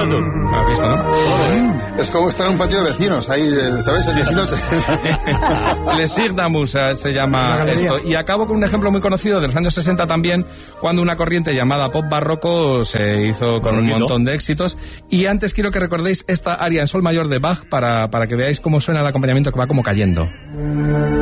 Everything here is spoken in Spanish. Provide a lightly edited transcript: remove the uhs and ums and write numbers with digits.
tú. ¿Has visto, no? Es como estar en un patio de vecinos, ahí, ¿sabes? El vecino Lesirdamus se llama esto. Y acabo con un ejemplo muy conocido de los años 60 también, cuando una corriente llamada pop barroco se hizo con un montón de éxitos. Y antes quiero que recordéis esta aria en sol mayor de Bach para que veáis cómo suena el acompañamiento, que va como cayendo.